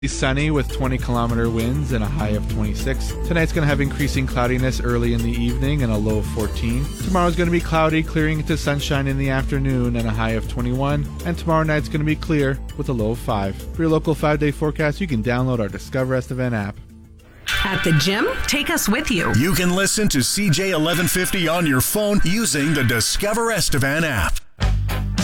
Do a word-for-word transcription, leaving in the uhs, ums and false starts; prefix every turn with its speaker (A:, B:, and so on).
A: Sunny with twenty kilometer winds and a high of twenty-six. Tonight's going to have increasing cloudiness early in the evening and a low of fourteen. Tomorrow's going to be cloudy, clearing into sunshine in the afternoon and a high of twenty-one. And tomorrow night's going to be clear with a low of five. For your local five-day forecast, you can download our Discover Estevan app.
B: At the gym? Take us with you.
C: You can listen to C J eleven fifty on your phone using the Discover Estevan app.